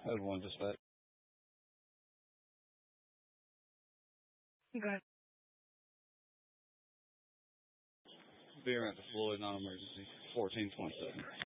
Everyone dispatch. Okay. Be around to Floyd, non-emergency, 1427.